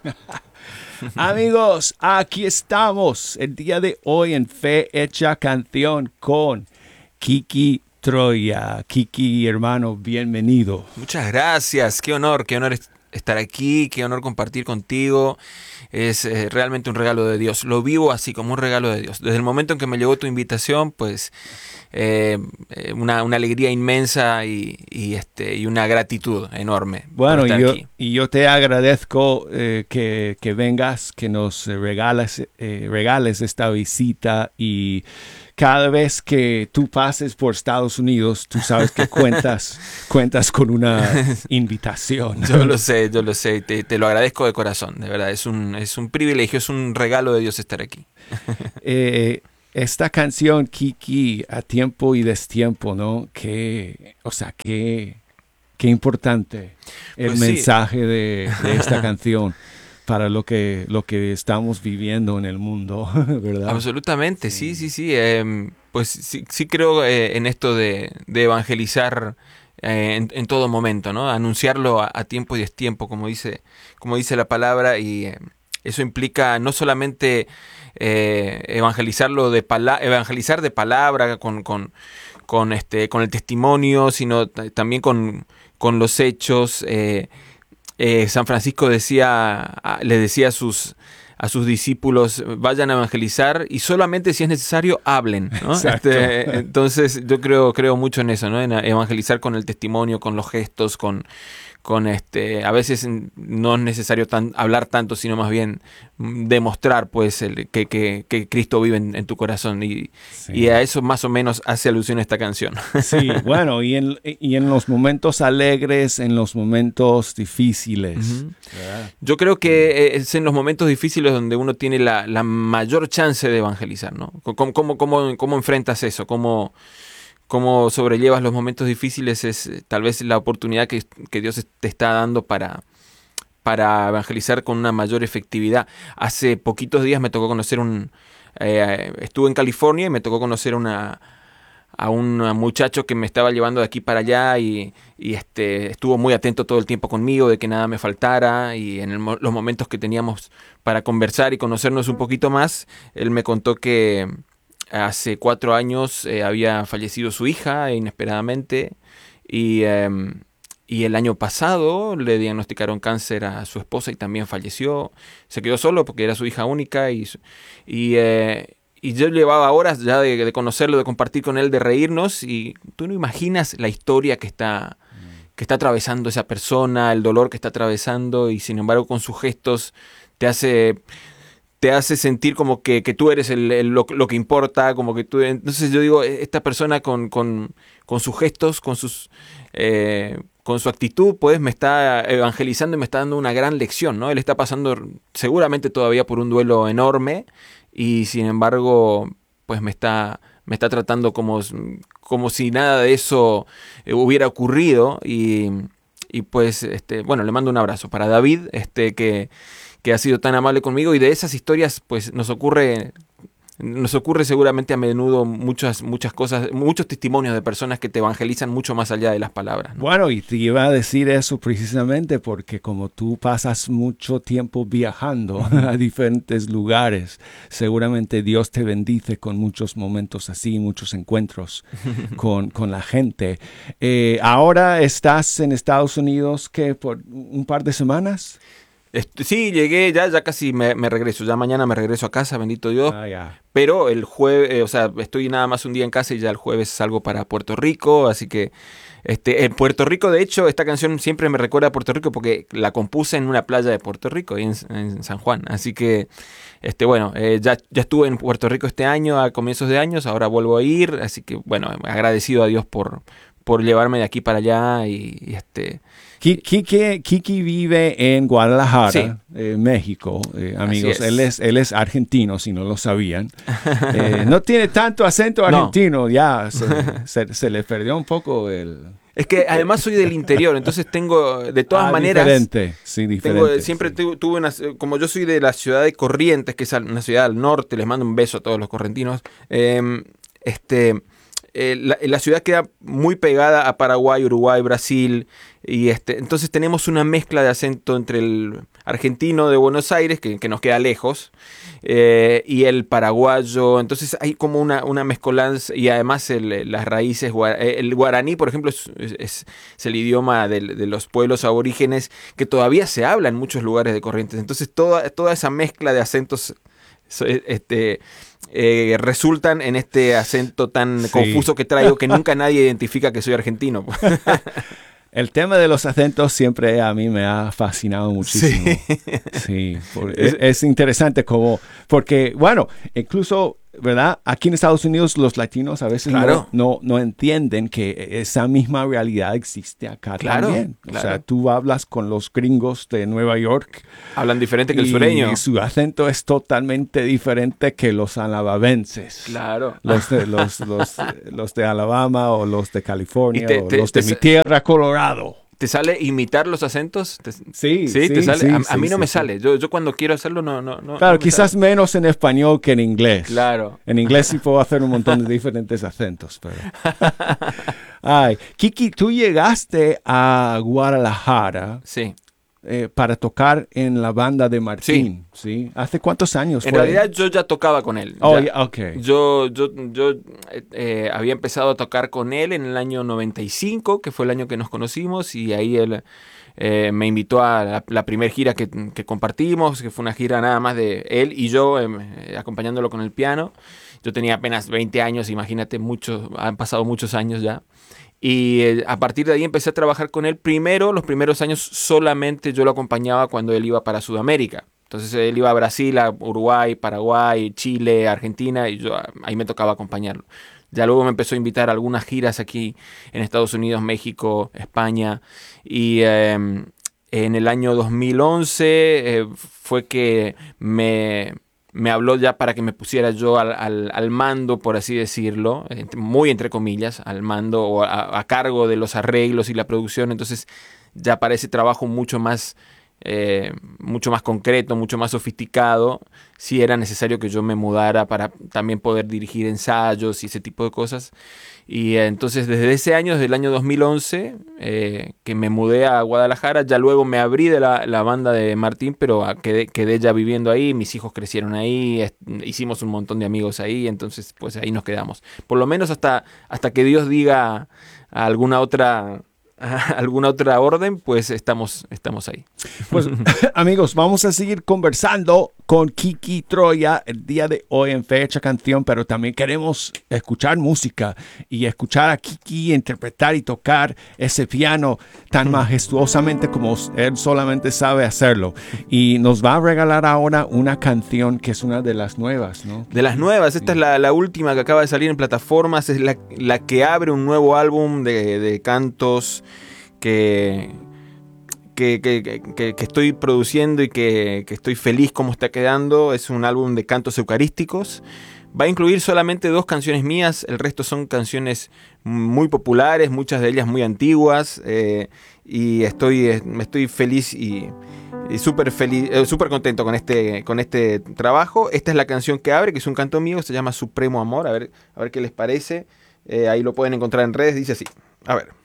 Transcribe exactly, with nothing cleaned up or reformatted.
Amigos, aquí estamos el día de hoy en Fe Hecha Canción con Kiki Troya. Kiki, hermano, bienvenido. Muchas gracias, qué honor, qué honor estar aquí, qué honor compartir contigo. Es eh, realmente un regalo de Dios. Lo vivo así, como un regalo de Dios. Desde el momento en que me llegó tu invitación, pues eh, una, una alegría inmensa y, y, este, y una gratitud enorme. Bueno, por estar y, yo, aquí. y yo te agradezco eh, que, que vengas, que nos regales, eh, regales esta visita, y cada vez que tú pases por Estados Unidos, tú sabes que cuentas, cuentas con una invitación. Yo lo sé, yo lo sé, te, te lo agradezco de corazón, de verdad, es un, es un privilegio, es un regalo de Dios estar aquí. eh, esta canción, Kiki, a tiempo y destiempo, ¿no? Que, o sea, que, qué importante el Pues mensaje sí. de, de esta canción para lo que, lo que estamos viviendo en el mundo, ¿verdad? Absolutamente, sí, sí, sí. Eh, pues sí, sí creo eh, en esto de, de evangelizar eh, en, en todo momento, ¿no? Anunciarlo a, a tiempo y destiempo, como dice, como dice la palabra, y eh, eso implica no solamente eh, evangelizarlo de pala- evangelizar de palabra con, con, con este, con el testimonio, sino t- también con, con los hechos. Eh, eh, San Francisco decía, a- le decía a sus a sus discípulos, vayan a evangelizar y solamente si es necesario hablen, ¿no? Exacto. Este, entonces yo creo creo mucho en eso, ¿no? En evangelizar con el testimonio, con los gestos, con con este, a veces no es necesario tan, hablar tanto, sino más bien demostrar, pues, el, que, que, que Cristo vive en, en tu corazón, y, Sí. y a eso más o menos hace alusión esta canción. Sí, bueno, y en, y en los momentos alegres, en los momentos difíciles. Uh-huh. ¿Verdad? Yo creo que es en los momentos difíciles donde uno tiene la, la mayor chance de evangelizar, ¿no? ¿Cómo, cómo, cómo, cómo enfrentas eso? ¿Cómo, cómo sobrellevas los momentos difíciles? Es eh, tal vez la oportunidad que, que Dios te está dando para, para evangelizar con una mayor efectividad. Hace poquitos días me tocó conocer un... Eh, estuve en California y me tocó conocer una... a un muchacho que me estaba llevando de aquí para allá, y, y este, estuvo muy atento todo el tiempo conmigo, de que nada me faltara, y en el, los momentos que teníamos para conversar y conocernos un poquito más, él me contó que hace cuatro años eh, había fallecido su hija inesperadamente, y, eh, y el año pasado le diagnosticaron cáncer a su esposa y también falleció. Se quedó solo porque era su hija única, y... y eh, Y yo llevaba horas ya de, de conocerlo, de compartir con él, de reírnos, y tú no imaginas la historia que está, que está atravesando esa persona, el dolor que está atravesando, y sin embargo con sus gestos te hace, te hace sentir como que, que tú eres el, el, lo, lo que importa, como que tú... Entonces yo digo, esta persona con, con, con sus gestos, con sus... Eh, con su actitud, pues me está evangelizando y me está dando una gran lección, ¿no? Él está pasando seguramente todavía por un duelo enorme, y sin embargo, pues me está, me está tratando como, como si nada de eso hubiera ocurrido, y, y pues, este, bueno, le mando un abrazo para David, este, que, que ha sido tan amable conmigo, y de esas historias, pues nos ocurre... Nos ocurre seguramente a menudo muchas, muchas cosas, muchos testimonios de personas que te evangelizan mucho más allá de las palabras, ¿no? Bueno, y te iba a decir eso precisamente porque como tú pasas mucho tiempo viajando uh-huh. a diferentes lugares, seguramente Dios te bendice con muchos momentos así, muchos encuentros con, con la gente. Eh, ahora estás en Estados Unidos, ¿qué? ¿Por un par de semanas? Sí, llegué, ya, ya casi me, me regreso, ya mañana me regreso a casa, bendito Dios, ah, yeah. Pero el jueves, eh, o sea, estoy nada más un día en casa y ya el jueves salgo para Puerto Rico, así que este, en Puerto Rico, de hecho, esta canción siempre me recuerda a Puerto Rico porque la compuse en una playa de Puerto Rico, en, en San Juan, así que, este, bueno, eh, ya, ya estuve en Puerto Rico este año, a comienzos de años, ahora vuelvo a ir, así que, bueno, agradecido a Dios por, por llevarme de aquí para allá, y, y este... Kiki, Kiki vive en Guadalajara, sí. eh, México, eh, amigos. Es. Él es él es argentino, si no lo sabían. Eh, no tiene tanto acento argentino, no. ya se, se, se le perdió un poco el... Es que además soy del interior, entonces tengo, de todas ah, maneras... Diferente, sí, diferente. Tengo, siempre sí. tuve, tuve una... Como yo soy de la ciudad de Corrientes, que es una ciudad al norte, les mando un beso a todos los correntinos, eh, este... Eh, la, la ciudad queda muy pegada a Paraguay, Uruguay, Brasil, y este, entonces tenemos una mezcla de acento entre el argentino de Buenos Aires, que, que nos queda lejos, eh, y el paraguayo. Entonces hay como una, una mezcolanza, y además el, las raíces, el guaraní, por ejemplo, es, es, es el idioma de, de los pueblos aborígenes que todavía se habla en muchos lugares de Corrientes. Entonces toda, toda esa mezcla de acentos este, eh, resultan en este acento tan sí. confuso que traigo, que nunca nadie identifica que soy argentino. El tema de los acentos siempre a mí me ha fascinado muchísimo. Sí, sí por, es, es interesante como, porque, bueno, incluso, ¿verdad? Aquí en Estados Unidos los latinos a veces claro. no, no, no entienden que esa misma realidad existe acá claro, también. O claro. sea, tú hablas con los gringos de Nueva York. Hablan diferente que el sureño. Y su acento es totalmente diferente que los alababenses. Claro. Los de, los, los, los de Alabama o los de California te, o te, los de te, mi tierra, Colorado. ¿Te sale imitar los acentos? ¿Te, sí, sí, sí, ¿te sale? sí, a, a sí, mí no sí, me sí. sale. Yo, yo cuando quiero hacerlo no, no, no. Claro, no quizás sale. menos en español que en inglés. Claro. En inglés sí puedo hacer un montón de diferentes acentos, pero. Ay, Kiki, tú llegaste a Guadalajara. Sí. Eh, para tocar en la banda de Martín, ¿sí? ¿sí? ¿Hace cuántos años en fue? En realidad yo ya tocaba con él. Oh, ya. yeah, okay. Yo, yo, yo eh, había empezado a tocar con él en el año noventa y cinco, que fue el año que nos conocimos, y ahí él eh, me invitó a la, la primera gira que, que compartimos, que fue una gira nada más de él y yo eh, acompañándolo con el piano. Yo tenía apenas veinte años, imagínate, muchos, han pasado muchos años ya. Y eh, a partir de ahí empecé a trabajar con él. Primero, los primeros años solamente yo lo acompañaba cuando él iba para Sudamérica. Entonces él iba a Brasil, a Uruguay, Paraguay, Chile, Argentina, y yo ahí me tocaba acompañarlo. Ya luego me empezó a invitar a algunas giras aquí en Estados Unidos, México, España. Y eh, en el año dos mil once eh, fue que me... me habló ya para que me pusiera yo al, al, al mando, por así decirlo, muy entre comillas, al mando o a, a cargo de los arreglos y la producción. Entonces ya para ese trabajo mucho más, eh, mucho más concreto, mucho más sofisticado, sí era necesario que yo me mudara para también poder dirigir ensayos y ese tipo de cosas. Y eh, entonces desde ese año, desde el año dos mil once, eh, que me mudé a Guadalajara, ya luego me abrí de la, la banda de Martín, pero quedé, quedé ya viviendo ahí, mis hijos crecieron ahí, est- hicimos un montón de amigos ahí, entonces pues ahí nos quedamos. Por lo menos hasta, hasta que Dios diga alguna otra... alguna otra orden, pues estamos, estamos ahí. Pues amigos, vamos a seguir conversando con Kiki Troya el día de hoy en Fecha Canción, pero también queremos escuchar música y escuchar a Kiki interpretar y tocar ese piano tan majestuosamente como él solamente sabe hacerlo. Y nos va a regalar ahora una canción que es una de las nuevas, ¿no? De las nuevas, esta sí. es la, la última que acaba de salir en plataformas, es la, la que abre un nuevo álbum de, de cantos que, que, que, que, que estoy produciendo y que, que estoy feliz como está quedando. Es un álbum de cantos eucarísticos. Va a incluir solamente dos canciones mías, el resto son canciones muy populares, muchas de ellas muy antiguas, eh, y estoy, estoy feliz y, y súper feliz, eh, súper contento con este, con este trabajo. Esta es la canción que abre, que es un canto mío, se llama Supremo Amor, a ver, a ver qué les parece. Eh, ahí lo pueden encontrar en redes, dice así, a ver.